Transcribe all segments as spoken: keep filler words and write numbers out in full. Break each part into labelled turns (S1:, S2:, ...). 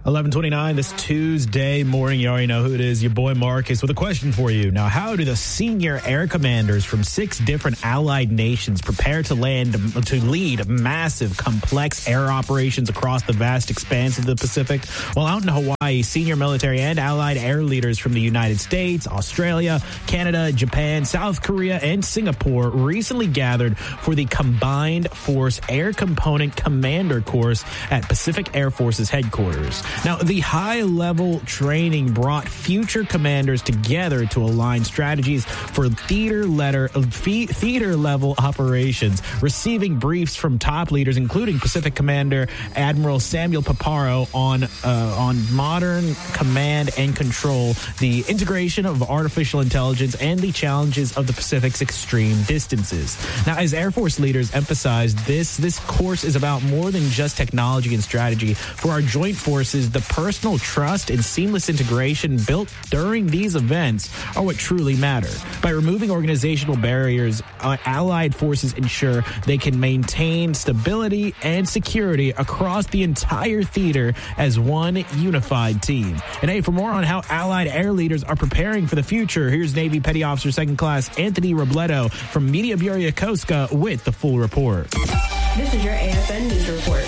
S1: eleven twenty-nine this Tuesday morning. You already know who it is. Your boy Marcus with a question for you. Now, how do the senior air commanders from six different allied nations prepare to land to lead massive, complex air operations across the vast expanse of the Pacific? Well, out in Hawaii, senior military and allied air leaders from the United States, Australia, Canada, Japan, South Korea, and Singapore recently gathered for the Combined Force Air Component Commander course at Pacific Air Force's headquarters. Now, the high-level training brought future commanders together to align strategies for theater letter, theater level operations, receiving briefs from top leaders, including Pacific Commander Admiral Samuel Paparo on uh, on modern command and control, the integration of artificial intelligence, and the challenges of the Pacific's extreme distances. Now, as Air Force leaders emphasized, this this course is about more than just technology and strategy. For our joint forces, the personal trust and seamless integration built during these events are what truly matter. By removing organizational barriers, uh, allied forces ensure they can maintain stability and security across the entire theater as one unified team. And hey, for more on how allied air leaders are preparing for the future, here's Navy Petty Officer Second Class Anthony Robledo from Media Bureau Yokosuka with the full report.
S2: This is your A F N News Report.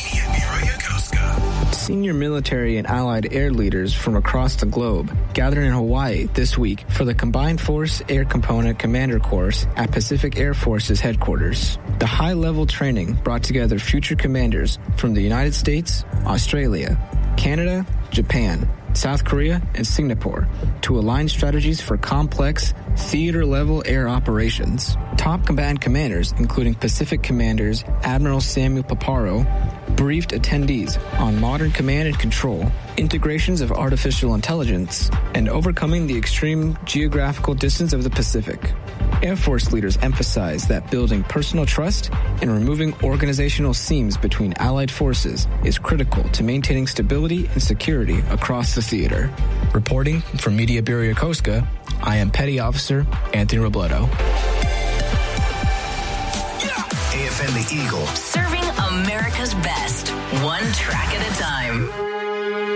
S3: Senior military and allied air leaders from across the globe gathered in Hawaii this week for the Combined Force Air Component Commander course at Pacific Air Force's headquarters. The high-level training brought together future commanders from the United States, Australia, Canada, Japan, South Korea, and Singapore to align strategies for complex theater-level air operations. Top combined commanders, including Pacific commanders Admiral Samuel Paparo, briefed attendees on modern command and control, integrations of artificial intelligence, and overcoming the extreme geographical distance of the Pacific. Air Force leaders emphasized that building personal trust and removing organizational seams between allied forces is critical to maintaining stability and security across the theater. Reporting from Media Bureau Yokosuka, I am Petty Officer Anthony Robledo.
S4: A F N The Eagle.
S5: Serving America's best, one track at a time.